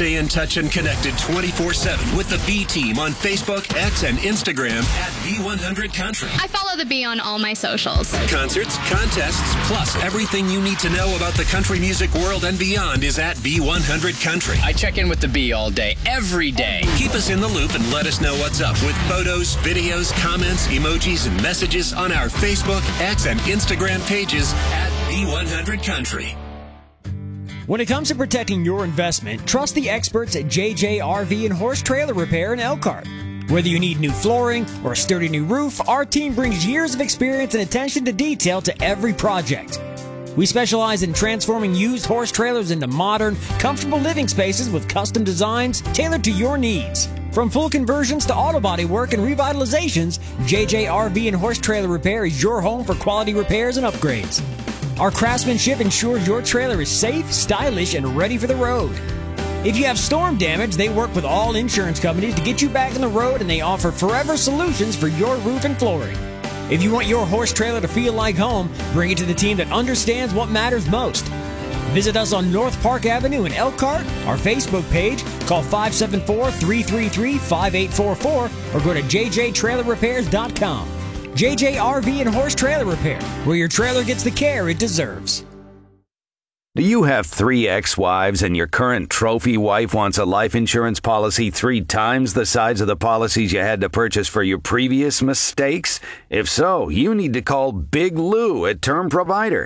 Stay in touch and connected 24/7 with the B Team on Facebook, X, and Instagram at B100 Country. I follow the B on all my socials. Concerts, contests, plus everything you need to know about the country music world and beyond is at B100 Country. I check in with the B all day, every day. Keep us in the loop and let us know what's up with photos, videos, comments, emojis, and messages on our Facebook, X, and Instagram pages at B100 Country. When it comes to protecting your investment, trust the experts at JJ RV and Horse Trailer Repair in Elkhart. Whether you need new flooring or a sturdy new roof, our team brings years of experience and attention to detail to every project. We specialize in transforming used horse trailers into modern, comfortable living spaces with custom designs tailored to your needs. From full conversions to auto body work and revitalizations, JJ RV and Horse Trailer Repair is your home for quality repairs and upgrades. Our craftsmanship ensures your trailer is safe, stylish, and ready for the road. If you have storm damage, they work with all insurance companies to get you back on the road, and they offer forever solutions for your roof and flooring. If you want your horse trailer to feel like home, bring it to the team that understands what matters most. Visit us on North Park Avenue in Elkhart, our Facebook page, call 574-333-5844, or go to jjtrailerrepairs.com. JJ RV and Horse Trailer Repair, where your trailer gets the care it deserves. Do you have 3 ex-wives and your current trophy wife wants a life insurance policy 3 times the size of the policies you had to purchase for your previous mistakes? If so, you need to call Big Lou at Term Provider,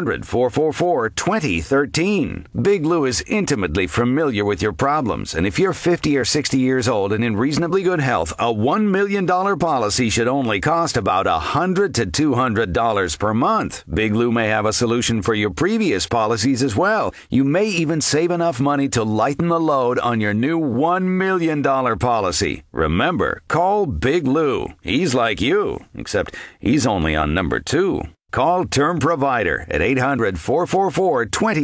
800-444-2013. Big Lou is intimately familiar with your problems, and if you're 50 or 60 years old and in reasonably good health, a $1 million policy should only cost about $100 to $200 per month. Big Lou may have a solution for your previous policies as well. You may even save enough money to lighten the load on your new $1 million policy. Remember, call Big Lou. He's like you, except he's only on number 2. Call Term Provider at 800-444-2013.